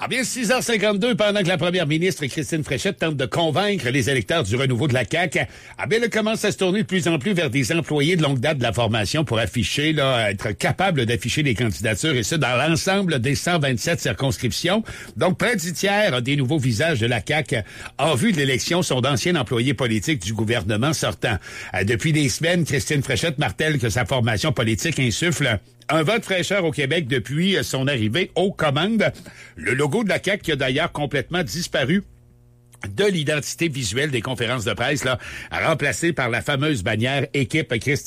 Ah bien, 6h52, pendant que la première ministre Christine Fréchette tente de convaincre les électeurs du renouveau de la CAQ, ah bien, elle commence à se tourner de plus en plus vers des employés de longue date de la formation pour afficher, être capable d'afficher des candidatures, et ça dans l'ensemble des 127 circonscriptions. Donc, près du tiers des nouveaux visages de la CAQ en vue de l'élection sont d'anciens employés politiques du gouvernement sortant. Depuis des semaines, Christine Fréchette martèle que sa formation politique insuffle un vent de fraîcheur au Québec depuis son arrivée aux commandes. Le logo de la CAQ qui a d'ailleurs complètement disparu de l'identité visuelle des conférences de presse, remplacé par la fameuse bannière Équipe Christine